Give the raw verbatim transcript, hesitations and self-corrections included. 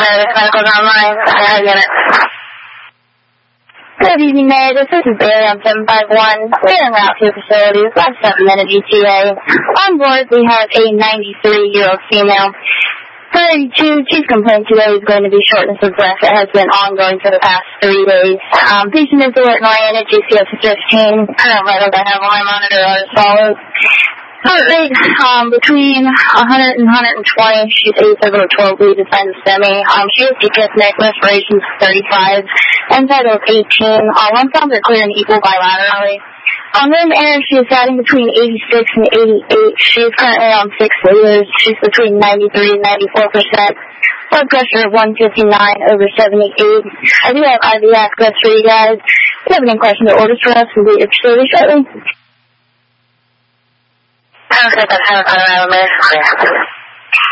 Medical's online. I get it. Good evening, Mayor. This is Barry on seven five one. We're in route to facilities. Last seven minute E T A. On board, we have a ninety-three-year-old female. thirty-two, chief complaint today is going to be shortness of breath. It has been ongoing for the past three days. Um, patient is alert and oriented, G C S fifteen. Current vitals I have on my monitor are as follows. Heart rate um, between one hundred and one twenty. She's eight over twelve lead to sign STEMI. Um, she has G P S neck respirations thirty-five. N vitals eighteen. Uh, lung sounds are clear and equal bilaterally. On room air, she is batting between eighty-six and eighty-eight. She is currently on six liters. She's between ninety-three and ninety-four percent. Blood pressure of one fifty-nine over seventy-eight. I do have I V access for you guys. If you have any questions or orders for us, we'll be at your facility shortly. I don't think that's how I'm